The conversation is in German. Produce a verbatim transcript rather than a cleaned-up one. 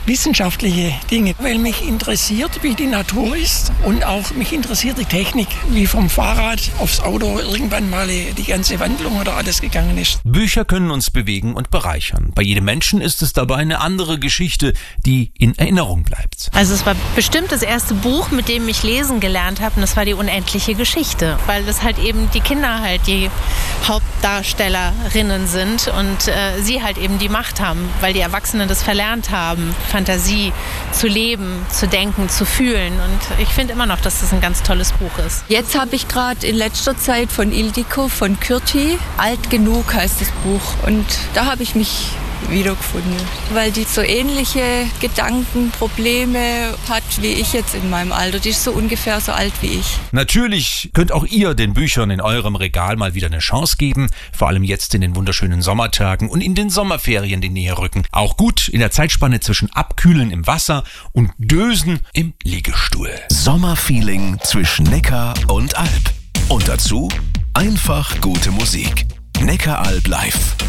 wissenschaftliche Dinge, weil mich interessiert, wie die Natur ist und auch mich interessiert die Technik, wie vom Fahrrad aufs Auto irgendwann mal die ganze Wandlung oder alles gegangen ist. Bücher können uns bewegen und bereichern. Bei jedem Menschen ist es dabei eine andere Geschichte, die in Erinnerung bleibt. Also es war bestimmt das erste Buch, mit dem ich lesen gelernt habe, und das war die unendliche Geschichte, weil das halt eben die Kinder halt die Hauptdarstellerinnen sind und äh, sie halt eben die Macht haben, weil die Erwachsenen das verlernt haben, Fantasie zu leben, zu denken, zu fühlen, und ich finde immer noch, dass das ein ganz tolles Buch ist. Jetzt habe ich gerade in letzter Zeit von Ildiko, von Kürti, Alt genug heißt das Buch, und da habe ich mich wiedergefunden, weil die so ähnliche Gedanken, Probleme hat wie ich jetzt in meinem Alter. Die ist so ungefähr so alt wie ich. Natürlich könnt auch ihr den Büchern in eurem Regal mal wieder eine Chance geben, vor allem jetzt in den wunderschönen Sommertagen und in den Sommerferien, die näher rücken. Auch gut in der Zeitspanne zwischen Abkühlen im Wasser und Dösen im Liegestuhl. Sommerfeeling zwischen Neckar und Alp. Und dazu einfach gute Musik. Neckaralb live.